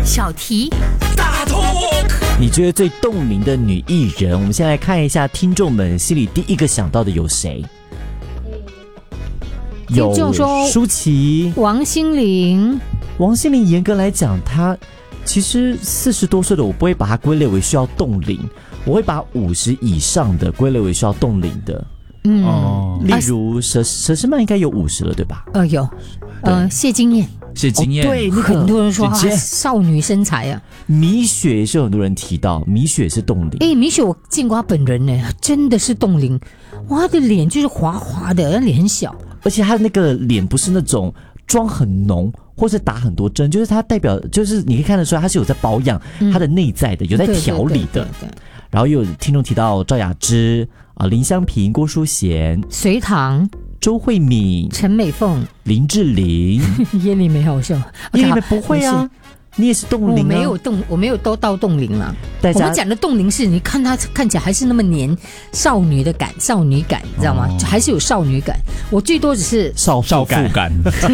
小题大头， 你觉得最冻龄的女艺人？我们先来看一下听众们心里第一个想到的有谁？有舒淇、 王心凌。 王心凌严格来讲，她其实40多岁的，我不会把她归类为需要冻龄，我会把50以上的归类为需要冻龄的。例如佘诗曼应该有50了，对吧？ 有，谢金燕。 对， 很多人说少女身材啊。 米雪也是有很多人提到，米雪是冻龄。 米雪我见过她本人呢，真的是冻龄。哇，她的脸就是滑滑的，脸很小， 而且她那个脸不是那种妆很浓，或是打很多针，就是她代表，就是你可以看得出来，她是有在保养她的内在的，有在调理的。对。然后又有听众提到赵雅芝林香萍、郭淑贤、 隋棠、 周慧敏、 陈美凤、 林志玲。 叶丽梅好笑， 叶丽梅不会啊，你也是冻龄啊。 我没有都到冻龄了。我们讲的冻龄是你看她看起来还是那么少女感，你知道吗？还是有少女感。我最多只是少妇感。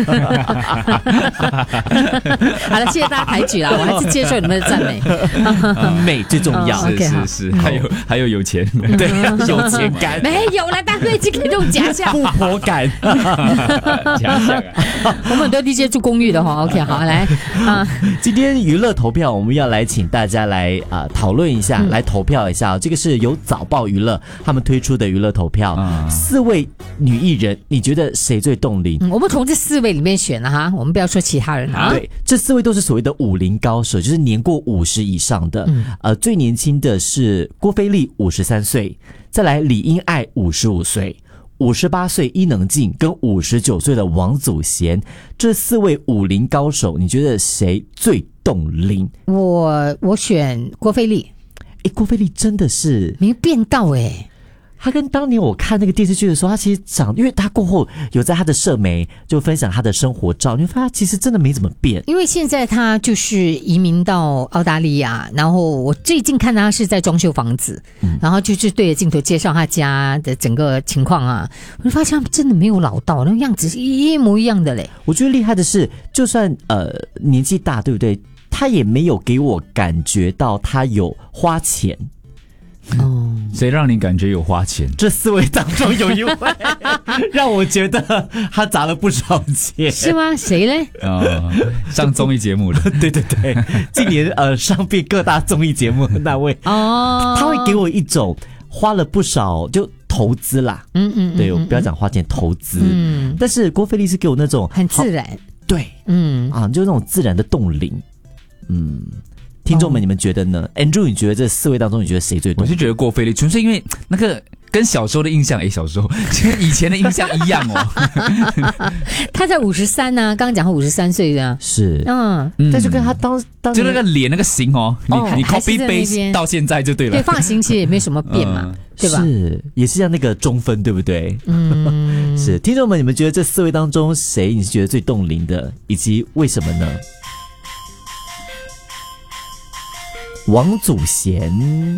好了，谢谢大家抬举啦，我还是接受你们的赞美。 美最重要。 是，还有钱， 对，有钱感没有啦，大哥已经给这种假象， 富婆感， 假象。 我们很多 DJ 住公寓的哈。OK， 好，来今天娱乐投票，我们要来请大家来讨论一下，来投票一下。这个是由早报娱乐他们推出的娱乐投票，4位女艺人，你觉得谁最冻龄？ 我们从这4位里面选了哈，我们不要说其他人啊。 对，这4位都是所谓的50高手，就是年过50以上的。最年轻的是郭菲丽53岁，再来李英爱55岁。58岁伊能静跟59岁的王祖贤，这4位50高手，你觉得谁最冻龄？ 我选郭菲丽。 郭菲丽真的是没变到她跟当年我看那个电视剧的时候，她其实因为她过后有在她的社媒就分享她的生活照，你会发现她其实真的没怎么变。 因为现在她就是移民到澳大利亚，然后我最近看她是在装修房子，然后就是对着镜头介绍她家的整个情况啊，我就发现她真的没有老到，那个样子是一模一样的嘞。 我觉得厉害的是，就算年纪大，对不对？她也没有给我感觉到她有花钱。 谁让你感觉有花钱？ 这4位当中有一位让我觉得他砸了不少钱。 是吗？谁嘞？ 上综艺节目的。 对，今年上遍各大综艺节目的那位。他会给我一种花了不少就投资啦。对，我不要讲花钱，投资。但是郭菲丽是给我那种很自然。 对，就那种自然的冻龄。听众们，你们觉得呢？Andrew， 你觉得这4位当中，你觉得谁最多？ 我是觉得郭菲丽，纯粹因为那个跟小时候的印象，小时候跟以前的印象一样他在53呢，刚刚讲他53岁的， 是，但是跟他当就那个脸那个型你 copy base 到现在就对了。 对，发型其实也没什么变嘛，对吧？ 是，也是像那个中分，对不对？是。听众们，你们觉得这4位当中，谁你是觉得最冻龄的，以及为什么呢？王祖贤，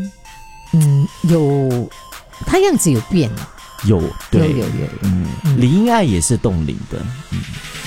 他样子有变， 有， 有， 李英爱也是冻龄的，